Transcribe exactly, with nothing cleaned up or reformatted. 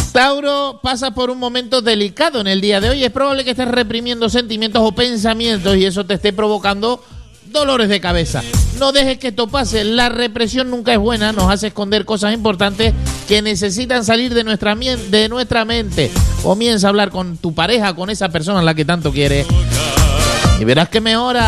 Tauro, pasa por un momento delicado en el día de hoy. Es probable que estés reprimiendo sentimientos o pensamientos y eso te esté provocando dolores de cabeza. No dejes que esto pase. La represión nunca es buena. Nos hace esconder cosas importantes que necesitan salir de nuestra, de nuestra mente. Comienza a hablar con tu pareja, con esa persona a la que tanto quieres, y verás que mejora.